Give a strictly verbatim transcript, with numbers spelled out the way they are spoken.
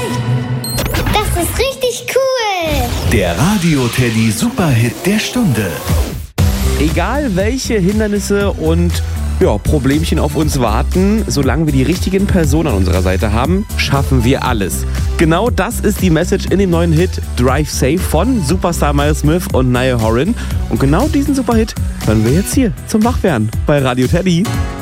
Das ist richtig cool. Der Radio Teddy Superhit der Stunde. Egal welche Hindernisse und ja, Problemchen auf uns warten, solange wir die richtigen Personen an unserer Seite haben, schaffen wir alles. Genau das ist die Message in dem neuen Hit Drive Safe von Superstar Miles Smith und Niall Horan. Und genau diesen Superhit hören wir jetzt hier zum Wachwerden bei Radio Teddy.